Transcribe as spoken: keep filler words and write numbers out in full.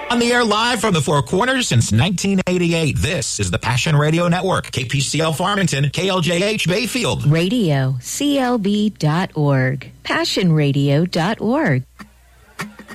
On the air live from the Four Corners since nineteen eighty-eight, this is the Passion Radio Network. K P C L Farmington, K L J H Bayfield. Radio, C L B dot org. Passion Radio dot org.